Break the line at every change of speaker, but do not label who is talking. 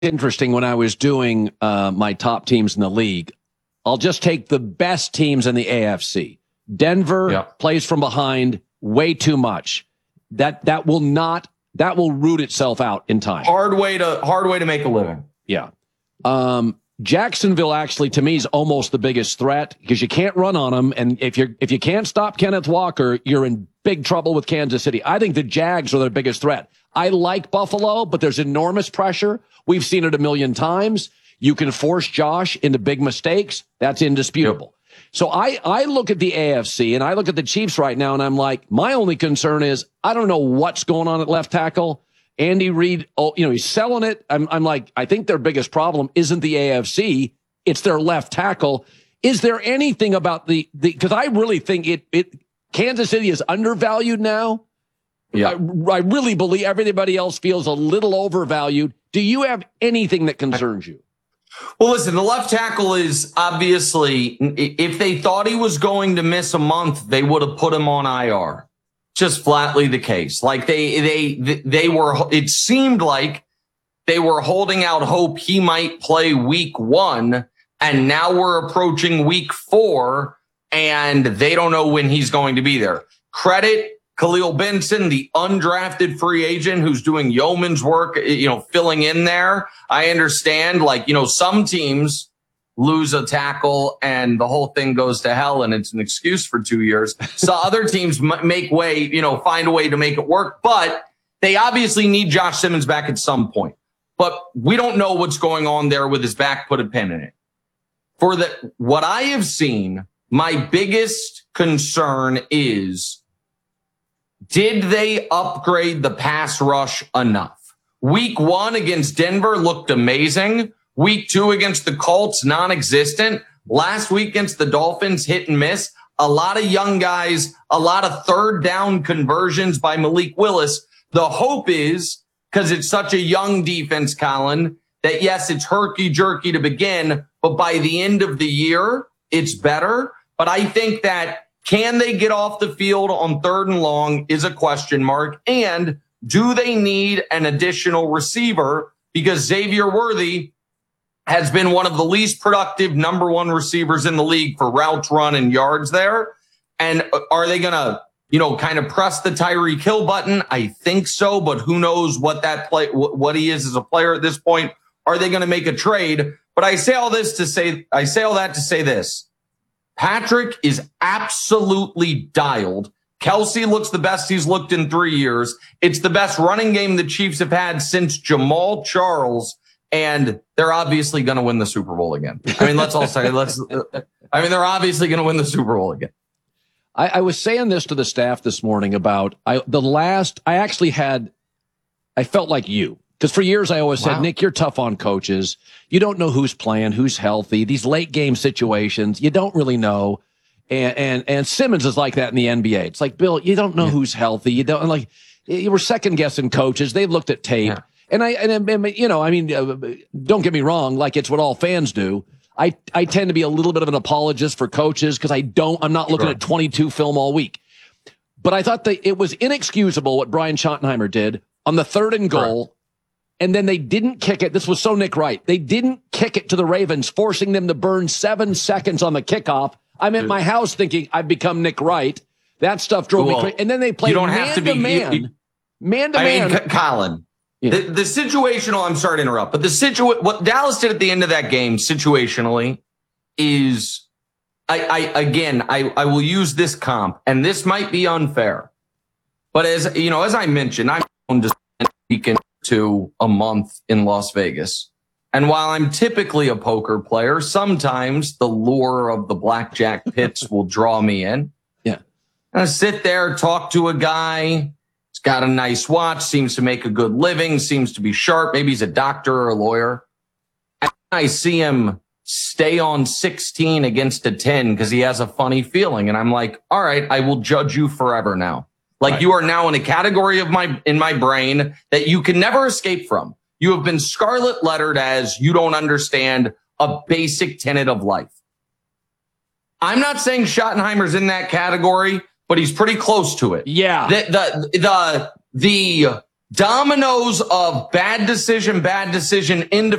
interesting when I was doing my top teams in the league. I'll just take the best teams in the AFC. Denver plays from behind way too much. That will root itself out in time.
Hard way to make a living.
Yeah. Jacksonville actually to me is almost the biggest threat because you can't run on them, and if you can't stop Kenneth Walker, you're in big trouble with Kansas City. I think the Jags are their biggest threat. I like Buffalo, but there's enormous pressure. We've seen it a million times. You can force Josh into big mistakes. That's indisputable. Yep. So I look at the AFC and I look at the Chiefs right now, and I'm like, my only concern is I don't know what's going on at left tackle. Andy Reid, he's selling it. I'm like, I think their biggest problem isn't the AFC, it's their left tackle. Is there anything about because I really think Kansas City is undervalued now. Yeah. I really believe everybody else feels a little overvalued. Do you have anything that concerns you?
Well, listen, the left tackle is obviously, if they thought he was going to miss a month, they would have put him on IR. Just flatly the case. Like they were, it seemed like they were holding out hope he might play week 1. And now we're approaching week 4 and they don't know when he's going to be there. Credit Khalil Benson, the undrafted free agent who's doing yeoman's work, filling in there. I understand, some teams lose a tackle and the whole thing goes to hell and it's an excuse for 2 years. So other teams make way, find a way to make it work, but they obviously need Josh Simmons back at some point. But we don't know what's going on there with his back, put a pin in it. For what I have seen, my biggest concern is, did they upgrade the pass rush enough? Week 1 against Denver looked amazing. Week 2 against the Colts, non-existent. Last week against the Dolphins, hit and miss. A lot of young guys, a lot of third down conversions by Malik Willis. The hope is, because it's such a young defense, Colin, that yes, it's herky-jerky to begin, but by the end of the year, it's better. But I think that can they get off the field on 3rd and long is a question mark. And do they need an additional receiver? Because Xavier Worthy has been one of the least productive number 1 receivers in the league for routes run and yards there. And are they going to, kind of press the Tyreek Hill button? I think so, but who knows what what he is as a player at this point. Are they going to make a trade? But I say all that to say this. Patrick is absolutely dialed. Kelsey looks the best he's looked in 3 years. It's the best running game the Chiefs have had since Jamal Charles. And they're obviously going to win the Super Bowl again. I mean, let's all say, they're obviously going to win the Super Bowl again.
I was saying this to the staff this morning about I felt like you, because for years I always said, Nick, you're tough on coaches. You don't know who's playing, who's healthy. These late game situations, you don't really know. And Simmons is like that in the NBA. It's like, Bill, you don't know who's healthy. You don't you were second guessing coaches. They've looked at tape. Yeah. Don't get me wrong. Like it's what all fans do. I tend to be a little bit of an apologist for coaches because I'm not looking at 22 film all week. But I thought it was inexcusable what Brian Schottenheimer did on the 3rd and goal. And then they didn't kick it. This was so Nick Wright. They didn't kick it to the Ravens, forcing them to burn 7 seconds on the kickoff. I'm at my house thinking I've become Nick Wright. That stuff drove me crazy. And then they played man to man.
Colin. Yeah. The situational, I'm sorry to interrupt, but what Dallas did at the end of that game situationally is, I will use this comp, and this might be unfair, but as I mentioned, I'm just speaking to a month in Las Vegas. And while I'm typically a poker player, sometimes the lure of the blackjack pits will draw me in.
Yeah.
I sit there, talk to a guy. Got a nice watch, seems to make a good living, seems to be sharp. Maybe he's a doctor or a lawyer. And I see him stay on 16 against a 10 because he has a funny feeling. And I'm like, all right, I will judge you forever now. You are now in a category in my brain that you can never escape from. You have been scarlet lettered as you don't understand a basic tenet of life. I'm not saying Schottenheimer's in that category, but he's pretty close to it.
Yeah.
dominoes of bad decision into